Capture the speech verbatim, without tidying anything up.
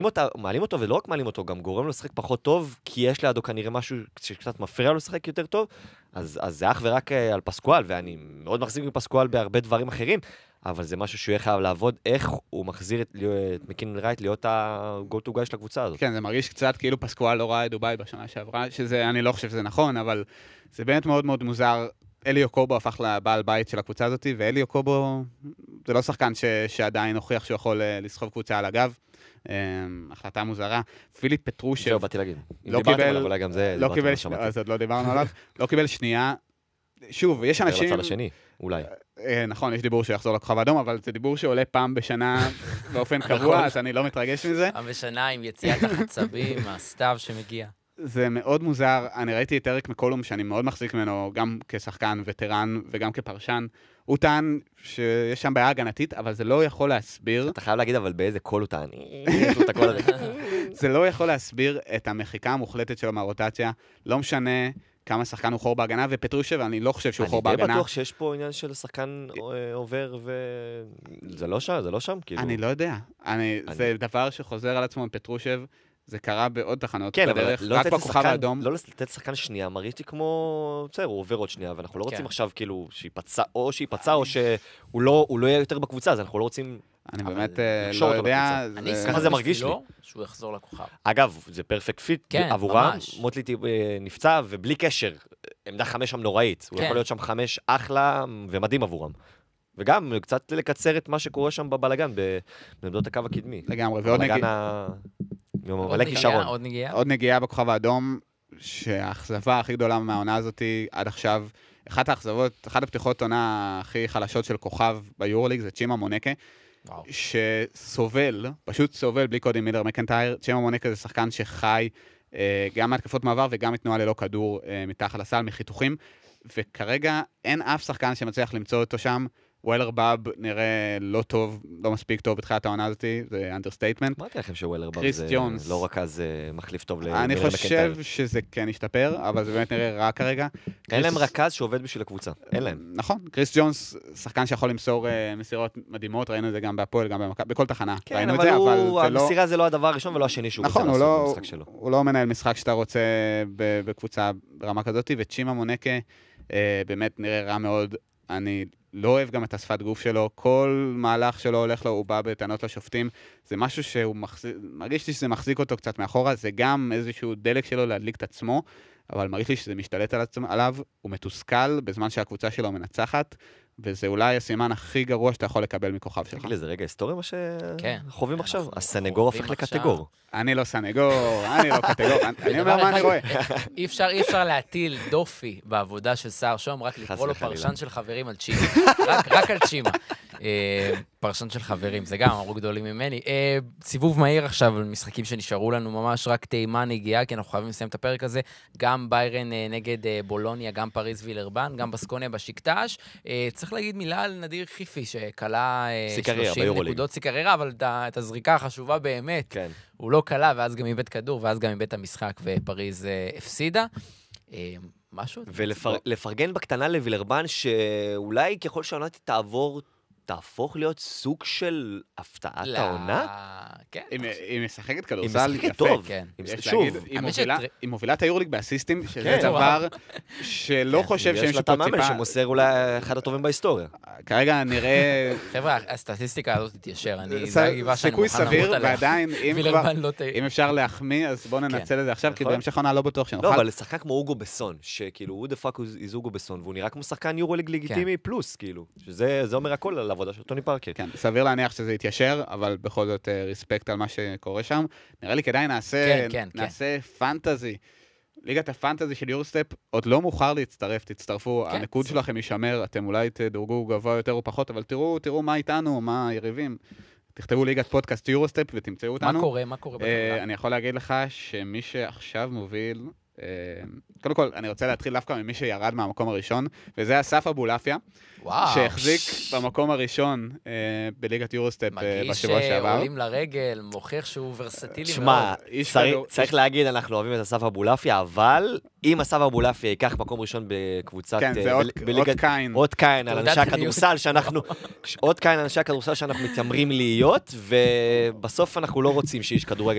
מעלים אותו, ולא רק מעלים אותו, גם גורם לו לשחק פחות טוב, כי יש לידו כנראה משהו שקצת מפריע לו לשחק יותר טוב, אז, אז זה אך ורק על פסקואל, ואני מאוד מחזיק מפסקואל בהרבה דברים אחרים, אבל זה משהו שהוא יהיה חייב לעבוד, איך הוא מחזיר את, את מקינון רייט להיות ה-go to guy של הקבוצה הזאת. כן, זה מרגיש קצת כאילו פסקואל לא ראה את דוביי בשנה שעברה, שזה, אני לא חושב שזה נכון, אבל זה באמת מאוד מאוד מוזר. אליו קובו הפך לבעל בית של הקבוצה הזאת, ואליו קובו זה לא שחקן ש, שעדיין הוכיח שהוא יכול לסחוב קבוצה על הגב. החלטה מוזרה. פיליפ פטרושב זהו, באתי להגיד. לא קיבל, אולי גם זה, לא קיבל, אז עוד לא דיברנו עליו, לא קיבל שנייה. שוב, יש אנשים... לצד השני, אולי. נכון, יש דיבור שיחזור לכוכב האדום, אבל זה דיבור שעולה פעם בשנה באופן קבוע, אז אני לא מתרגש מזה. פעם בשנה עם יציאת החצבים, הסתיו שמגיע. זה מאוד מוזר. אני ראיתי את אריק מקולום, שאני מאוד מחזיק ממנו, גם כשחקן וטרן וגם כפרשן. הוא טען שיש שם בעיה הגנתית, אבל זה לא יכול להסביר... אתה חייב להגיד, אבל באיזה קול הוא טען. יש לו את הקול הזה. זה לא יכול להסביר את המחיקה המוחלטת שלו מהרוטציה. לא משנה כמה שחקן הוא חור בהגנה, ופטרושב, אני לא חושב שהוא חור בהגנה. אני די בטוח שיש פה עניין של שחקן עובר, וזה לא שם, זה לא שם, כאילו. אני לא יודע. זה דבר שחוזר על עצמו עם פטרושב, זה קרה בעוד תחנות. כן, אבל לא לתת שחקן שנייה, מרגיש לי כמו, בסדר, הוא עובר עוד שנייה, ואנחנו לא רוצים עכשיו כאילו שיפצע, או שיפצע, או שהוא לא יהיה יותר בקבוצה, אז אנחנו לא רוצים... אני באמת לא יודע... אני אשמח בשבילו שהוא יחזור לכוכב. אגב, זה פרפקט פיט עבורם, מוטליטי נפצע, ובלי קשר, עמדה חמש שם נוראית, הוא יכול להיות שם חמש אחלה ומדהים עבורם. וגם קצת לקצר את מה שקורה שם בבלגן, בעמדות הקו הקדמי. לגמרי, ועוד נגיד... עוד נגיעה, עוד נגיעה. עוד נגיעה בכוכב האדום, שהאכזבה הכי גדולה מהעונה הזאת עד עכשיו, אחת האכזבות, אחת הפתיחות עונה הכי חלשות של כוכב ביורוליג, זה צ'ימה מונקה, שסובל, פשוט סובל בלי קודם מילר מקנטייר. צ'ימה מונקה זה שחקן שחי גם מהתקפות מעבר וגם מתנועה ללא כדור מתחת לסל, מחיתוכים, וכרגע אין אף שחקן שמצליח למצוא אותו שם. ווילר באב נראה לא טוב, לא מספיק טוב בתחילת העונה הזאת, זה אנדרסטייטמנט. אמרתי לכם שווילר באב זה לא רק אז מחליף טוב למילר מקנטייר. אני מקנטייר. חושב שזה כן ישתפר, אבל זה באמת נראה רע כרגע. אין להם רכז שעובד בשביל הקבוצה, אין להם. נכון, קריס ג'ונס, שחקן שיכול למסור מסירות מדהימות, ראינו את זה גם בהפועל, גם בכל תחנה. כן, אבל המסירה זה לא הדבר הראשון ולא השני שהוא רוצה לעשות במשחק שלו. הוא לא מנהל משחק שאתה רוצה בקבוצה ברמה כזאת, וצ'ימה מונקה באמת נראה רע מאוד. אני לא אוהב גם את השפת גוף שלו, כל מהלך שלו הולך לו, הוא בא בטענות לשופטים, זה משהו שהוא מחזיק, מרגיש לי שזה מחזיק אותו קצת מאחורה, זה גם איזשהו דלק שלו להדליק את עצמו, אבל מרגיש לי שזה משתלט על עצמו, עליו, הוא מתוסכל בזמן שהקבוצה שלו מנצחת, וזה אולי הסימן הכי גרוע שאתה יכול לקבל מכוכב שלך. תגיד לי, זה רגע היסטורי מה שחווים עכשיו? הסנגור הופך לקטגור. אני לא סנגור, אני לא קטגור, אני אומר מה אני רואה. אי אפשר להטיל דופי בעבודה של סער שום, רק לקרוא לו פרשן של חברים על צ'ימה. רק על צ'ימה. פרשן של חברים, זה גם אמרו גדולים ממני. סיבוב מהיר עכשיו על משחקים שנשארו לנו, ממש רק טעימה נגיעה, כי אנחנו חייבים לסיים את הפרק הזה. גם ביירן נגד בולוניה, גם פריז וילרבן, גם בסקוניה בשקטש. צריך להגיד מילה על נדיר חיפי, שקלה שלושים נקודות סיקררה, אבל את הזריקה החשובה באמת, הוא לא קלה, ואז גם מבית כדור, ואז גם מבית המשחק, ופריז הפסידה. משהו? ולפרגן בקטנה לווילרבן, שאולי ככל שהעונה תעבור, תהפוך להיות סוג של הפתעת העונה? כן. היא משחקת כדורסל יפה. טוב. שוב, היא מובילה את היורליג באסיסטים, שזה דבר שלא חושב שיש פה ציפה. יש לה תמאמן שמוסר אולי אחד הטובים בהיסטוריה. כרגע נראה... חבר'ה, הסטטיסטיקה הזאת תתיישר. סיכוי סביר, ועדיין, אם אפשר להחמיא, אז בואו ננצל את זה עכשיו, כי בהמשך העונה לא בטוח שנוכל. לא, אבל לשחקן כמו אוגו בסון, שכאילו, הוא דפק איז אוגו בסון, והוא נראה כמו שחקן יורוליג לגיטימי פלוס, כאילו. שזה אומר הכל על העבודה של טוני פארקר. כן, סביר להניח שזה יתיישר, אבל בכל זאת ריספקט על מה שקורה שם. נראה לי כדאי נעשה, נעשה פנטזי. ליגת הפנטזי של יורסטפ, עוד לא מאוחר להצטרף, תצטרפו, הנקוד שלכם יישמר, אתם אולי תדורגו גבוה יותר או פחות, אבל תראו, תראו מה איתנו, מה היריבים. תכתבו ליגת פודקאסט יורסטפ ותמצאו אותנו. מה קורה, מה קורה בטבלה? אני יכול להגיד לך שמי שעכשיו מוביל, קודם כל, אני רוצה להתחיל דווקא ממי שירד מהמקום הראשון, וזה אסף אבולעפיה, שהחזיק במקום הראשון בליגת יורוסטפ בשבוע שעבר. מרגיש שעולים לרגל, מוכיח שהוא ורסטילי מאוד. שמע, צריך להגיד, אנחנו אוהבים את אסף אבולעפיה, אבל אם אסף אבולעפיה ייקח מקום ראשון בקבוצת... כן, זה עוד קיין. עוד קיין על אנשי הכדורסל שאנחנו... עוד קיין על אנשי הכדורסל שאנחנו מתיימרים להיות, ובסוף אנחנו לא רוצים שיש כדורגל